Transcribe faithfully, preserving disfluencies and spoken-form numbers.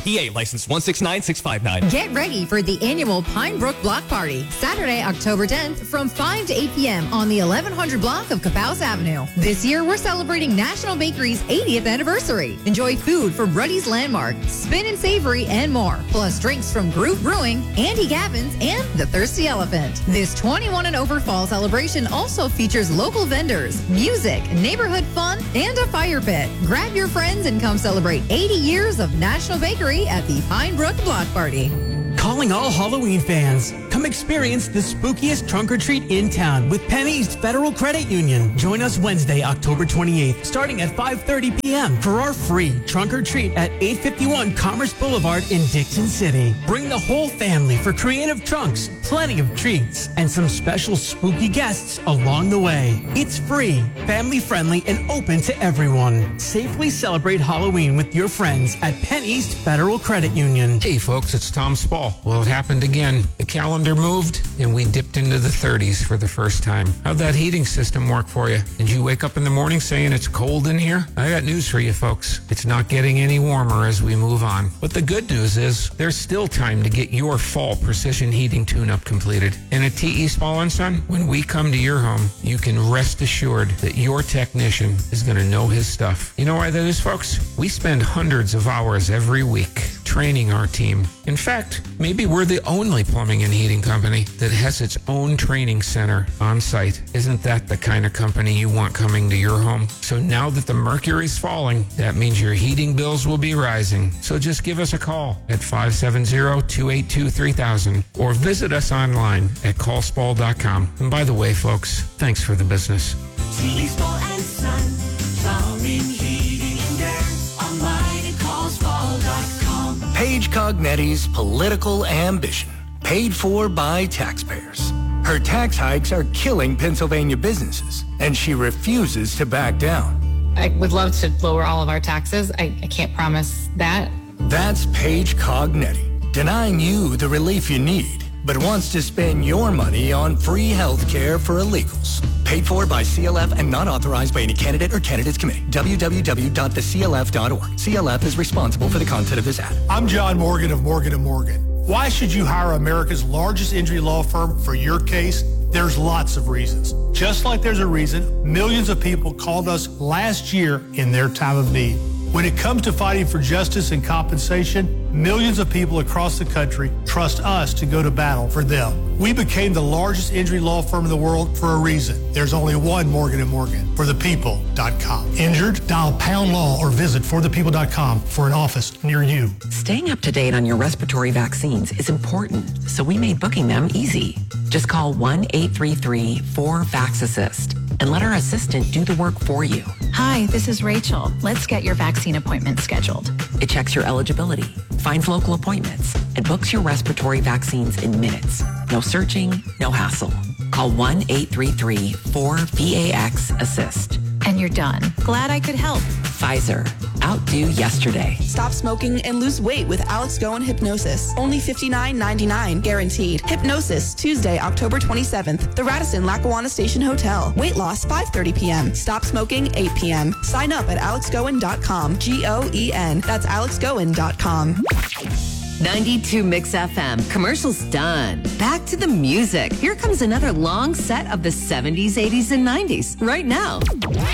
P A license one six nine six five nine. Get ready for the annual Pine Brook Block Party, Saturday, October tenth from five to eight p.m. on the eleven hundred block of Capaus Avenue. This year, we're celebrating National Bakery's eightieth anniversary. Enjoy food from Ruddy's Landmark, Spin and Savory, and more. Plus drinks from Groove Brewing, Andy Gavin's, and The Thirsty Elephant. This twenty-one and over fall celebration also features local vendors, music, neighborhood fun, and a fire pit. Grab your friends and come celebrate eighty years of National Bakery at the Pine Brook Block Party. Calling all Halloween fans. Come experience the spookiest trunk or treat in town with Penn East Federal Credit Union. Join us Wednesday, October twenty-eighth, starting at five thirty p.m. for our free trunk or treat at eight fifty-one Commerce Boulevard in Dixon City. Bring the whole family for creative trunks, plenty of treats, and some special spooky guests along the way. It's free, family friendly, and open to everyone. Safely celebrate Halloween with your friends at Penn East Federal Credit Union. Hey folks, it's Tom Spall. Well, it happened again. The calendar moved and we dipped into the thirties for the first time. How'd that heating system work for you? Did you wake up in the morning saying it's cold in here? I got news for you folks. It's not getting any warmer as we move on. But the good news is there's still time to get your fall precision heating tune-up completed. And at T E Spall and Son, when we come to your home, you can rest assured that your technician is going to know his stuff. You know why that is, folks? We spend hundreds of hours every week training our team. In fact, maybe we're the only plumbing and heating company that has its own training center on site. Isn't that the kind of company you want coming to your home? So now that the mercury's falling, that means your heating bills will be rising. So just give us a call at five seven zero, two eight two, three thousand or visit us online at call spall dot com. And by the way, folks, thanks for the business. T E Spall and Son, plumbing, heating, and air, online at call spall dot com. Paige Cognetti's political ambition, paid for by taxpayers. Her tax hikes are killing Pennsylvania businesses, and she refuses to back down. I would love to lower all of our taxes. I, I can't promise that. That's Paige Cognetti, denying you the relief you need, but wants to spend your money on free health care for illegals. Paid for by C L F and not authorized by any candidate or candidates committee. w w w dot the c l f dot org. C L F is responsible for the content of this ad. I'm John Morgan of Morgan and Morgan. Why should you hire America's largest injury law firm for your case? There's lots of reasons. Just like there's a reason millions of people called us last year in their time of need. When it comes to fighting for justice and compensation, millions of people across the country trust us to go to battle for them. We became the largest injury law firm in the world for a reason. There's only one Morgan and Morgan, for the people dot com. Injured? Dial pound law or visit for the people dot com for an office near you. Staying up to date on your respiratory vaccines is important, so we made booking them easy. Just call one eight three three, four, vax assist and let our assistant do the work for you. Hi, this is Rachel. Let's get your vaccine appointment scheduled. It checks your eligibility, finds local appointments, and books your respiratory vaccines in minutes. No searching, no hassle. Call one eight three three, four, V A X assist. And you're done. Glad I could help. Pfizer. Outdo yesterday. Stop smoking and lose weight with Alex Goen Hypnosis. Only fifty-nine ninety-nine guaranteed. Hypnosis, Tuesday, October twenty-seventh. The Radisson Lackawanna Station Hotel. Weight loss, five thirty p.m. Stop smoking, eight p.m. Sign up at alex goen dot com. G O E N. That's alex goen dot com. ninety-two Mix F M. Commercials done. Back to the music. Here comes another long set of the seventies, eighties, and nineties right now.